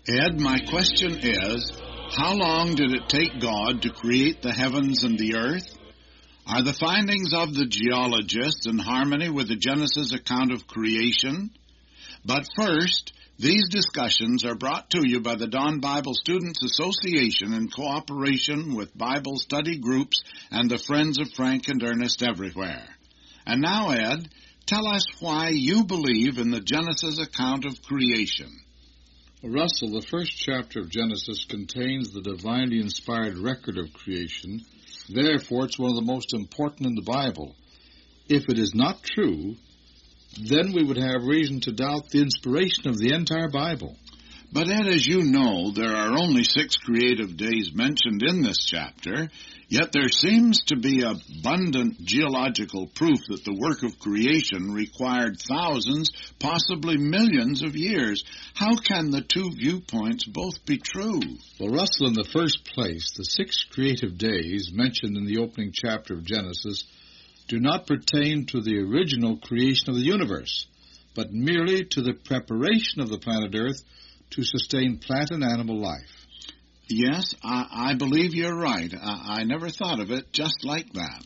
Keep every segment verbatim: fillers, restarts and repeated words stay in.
Ed, my question is, how long did it take God to create the heavens and the earth? Are the findings of the geologists in harmony with the Genesis account of creation? But first, these discussions are brought to you by the Dawn Bible Students Association in cooperation with Bible study groups and the Friends of Frank and Ernest everywhere. And now, Ed, tell us why you believe in the Genesis account of creation. Well, Russell, the first chapter of Genesis contains the divinely inspired record of creation. Therefore, it's one of the most important in the Bible. If it is not true, then we would have reason to doubt the inspiration of the entire Bible. But, Ed, as you know, there are only six creative days mentioned in this chapter, yet there seems to be abundant geological proof that the work of creation required thousands, possibly millions of years. How can the two viewpoints both be true? Well, Russell, in the first place, the six creative days mentioned in the opening chapter of Genesis do not pertain to the original creation of the universe, but merely to the preparation of the planet Earth to sustain plant and animal life. Yes, I, I believe you're right. I, I never thought of it just like that.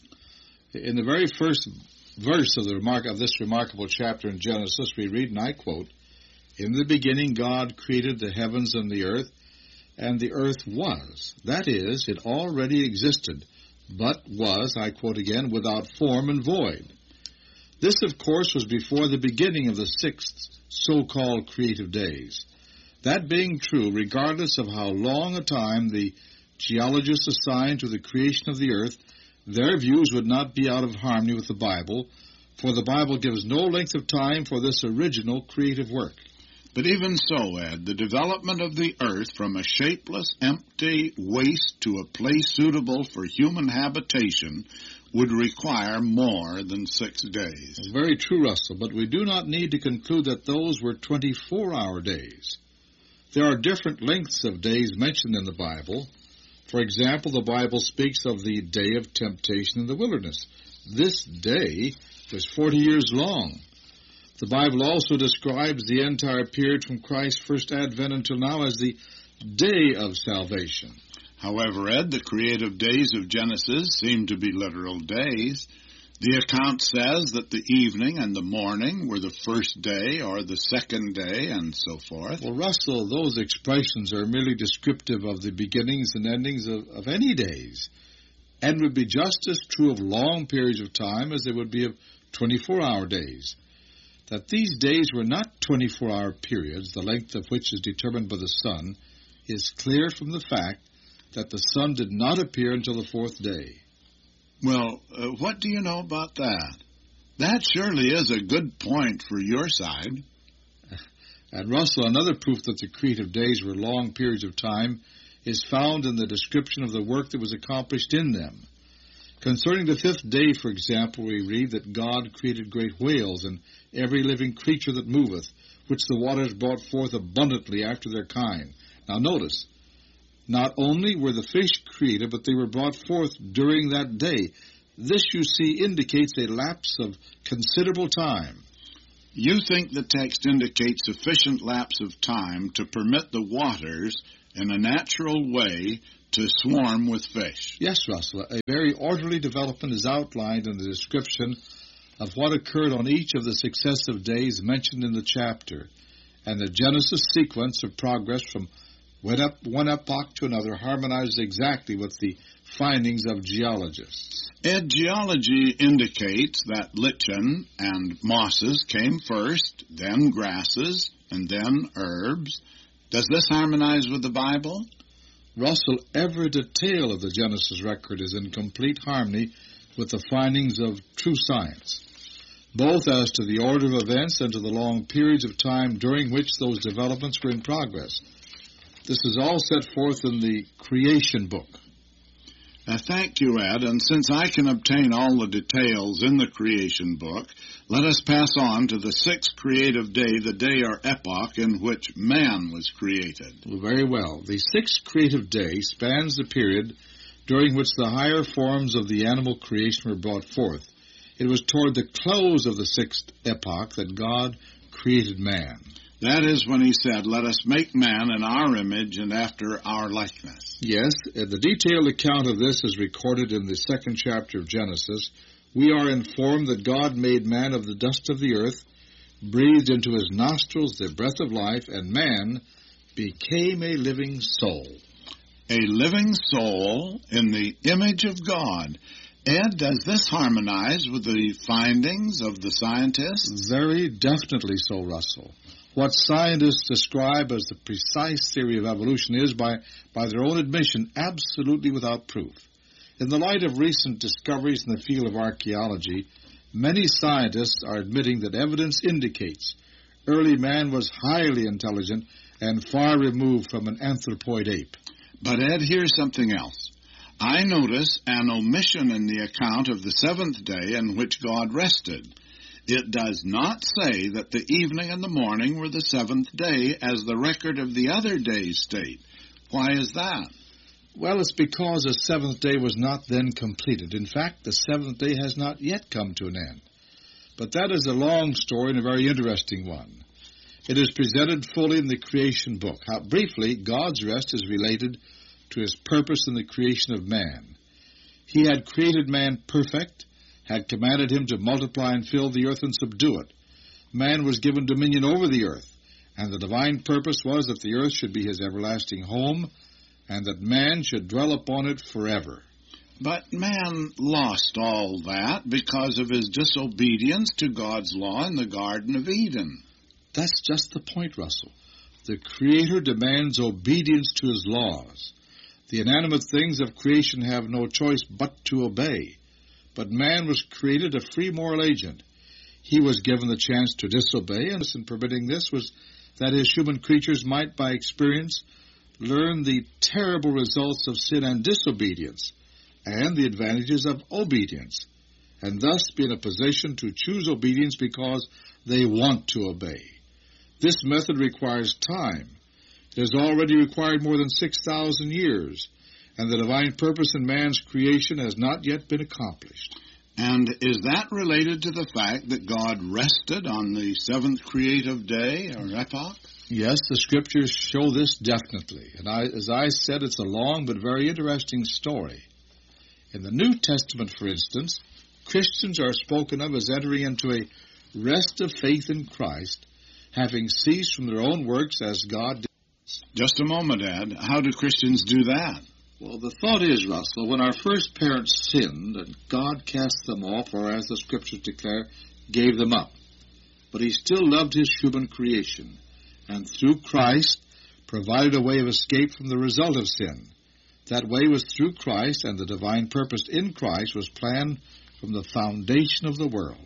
In the very first verse of, the remark, of this remarkable chapter in Genesis, we read, and I quote, "In the beginning God created the heavens and the earth, and the earth was." That is, it already existed, but was, I quote again, without form and void. This, of course, was before the beginning of the sixth so-called creative days. That being true, regardless of how long a time the geologists assigned to the creation of the earth, their views would not be out of harmony with the Bible, for the Bible gives no length of time for this original creative work. But even so, Ed, the development of the earth from a shapeless, empty waste to a place suitable for human habitation would require more than six days. That's very true, Russell, but we do not need to conclude that those were twenty-four hour days. There are different lengths of days mentioned in the Bible. For example, the Bible speaks of the day of temptation in the wilderness. This day was forty years long. The Bible also describes the entire period from Christ's first advent until now as the day of salvation. However, Ed, the creative days of Genesis seem to be literal days. The account says that the evening and the morning were the first day or the second day and so forth. Well, Russell, those expressions are merely descriptive of the beginnings and endings of, of any days, and would be just as true of long periods of time as they would be of twenty-four hour days. That these days were not twenty-four hour periods, the length of which is determined by the sun, is clear from the fact that the sun did not appear until the fourth day. Well, uh, what do you know about that? That surely is a good point for your side. And Russell, another proof that the creative days were long periods of time is found in the description of the work that was accomplished in them. Concerning the fifth day, for example, we read that God created great whales and every living creature that moveth, which the waters brought forth abundantly after their kind. Now notice, not only were the fish created, but they were brought forth during that day. This, you see, indicates a lapse of considerable time. You think the text indicates sufficient lapse of time to permit the waters, in a natural way, to swarm with fish? Yes, Russell. A very orderly development is outlined in the description of what occurred on each of the successive days mentioned in the chapter, and the Genesis sequence of progress from When up one epoch to another harmonizes exactly with the findings of geologists. Ed, geology indicates that lichen and mosses came first, then grasses, and then herbs. Does this harmonize with the Bible? Russell, every detail of the Genesis record is in complete harmony with the findings of true science, both as to the order of events and to the long periods of time during which those developments were in progress. This is all set forth in the creation book. Uh, thank you, Ed, and since I can obtain all the details in the creation book, let us pass on to the sixth creative day, the day or epoch in which man was created. Well, very well. The sixth creative day spans the period during which the higher forms of the animal creation were brought forth. It was toward the close of the sixth epoch that God created man. That is when he said, let us make man in our image and after our likeness. Yes, the detailed account of this is recorded in the second chapter of Genesis. We are informed that God made man of the dust of the earth, breathed into his nostrils the breath of life, and man became a living soul. A living soul in the image of God. Ed, does this harmonize with the findings of the scientists? Very definitely so, Russell. What scientists describe as the precise theory of evolution is, by, by their own admission, absolutely without proof. In the light of recent discoveries in the field of archaeology, many scientists are admitting that evidence indicates early man was highly intelligent and far removed from an anthropoid ape. But, Ed, here's something else. I notice an omission in the account of the seventh day in which God rested. It does not say that the evening and the morning were the seventh day, as the record of the other days state. Why is that? Well, it's because the seventh day was not then completed. In fact, the seventh day has not yet come to an end. But that is a long story and a very interesting one. It is presented fully in the creation book. How, briefly, God's rest is related to his purpose in the creation of man. He had created man perfect, had commanded him to multiply and fill the earth and subdue it. Man was given dominion over the earth, and the divine purpose was that the earth should be his everlasting home, and that man should dwell upon it forever. But man lost all that because of his disobedience to God's law in the Garden of Eden. That's just the point, Russell. The Creator demands obedience to his laws. The inanimate things of creation have no choice but to obey. But man was created a free moral agent. He was given the chance to disobey, and in permitting this was that his human creatures might, by experience, learn the terrible results of sin and disobedience, and the advantages of obedience, and thus be in a position to choose obedience because they want to obey. This method requires time. It has already required more than six thousand years, and the divine purpose in man's creation has not yet been accomplished. And is that related to the fact that God rested on the seventh creative day or epoch? Yes, the Scriptures show this definitely. And I, as I said, it's a long but very interesting story. In the New Testament, for instance, Christians are spoken of as entering into a rest of faith in Christ, having ceased from their own works as God did. Just a moment, Ed. How do Christians do that? Well, the thought is, Russell, when our first parents sinned, and God cast them off, or as the Scriptures declare, gave them up. But he still loved his human creation, and through Christ provided a way of escape from the result of sin. That way was through Christ, and the divine purpose in Christ was planned from the foundation of the world.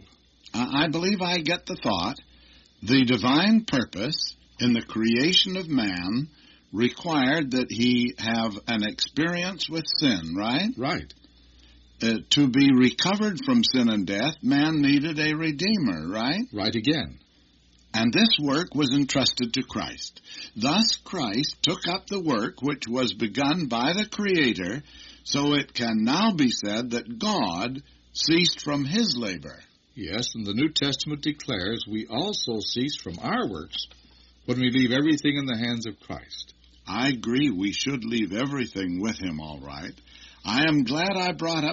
I believe I get the thought. The divine purpose in the creation of man required that he have an experience with sin, right? Right. Uh, to be recovered from sin and death, man needed a Redeemer, right? Right again. And this work was entrusted to Christ. Thus, Christ took up the work which was begun by the Creator, so it can now be said that God ceased from his labor. Yes, and the New Testament declares we also cease from our works when we leave everything in the hands of Christ. I agree we should leave everything with him, all right. I am glad I brought up